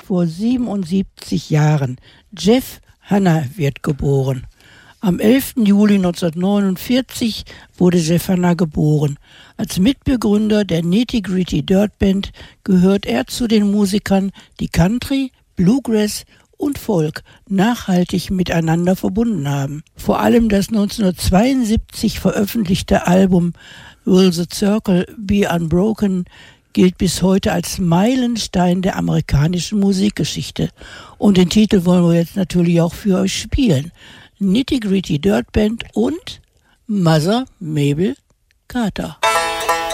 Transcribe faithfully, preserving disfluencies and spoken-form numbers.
vor siebenundsiebzig Jahren. Jeff Hanna wird geboren. Am elften Juli neunzehnhundertneunundvierzig wurde Jeff Hanna geboren. Als Mitbegründer der Nitty Gritty Dirt Band gehört er zu den Musikern, die Country, Bluegrass und Folk nachhaltig miteinander verbunden haben. Vor allem das neunzehnhundertzweiundsiebzig veröffentlichte Album Will the Circle Be Unbroken gilt bis heute als Meilenstein der amerikanischen Musikgeschichte. Und den Titel wollen wir jetzt natürlich auch für euch spielen. Nitty Gritty Dirt Band und Mother Mabel Carter.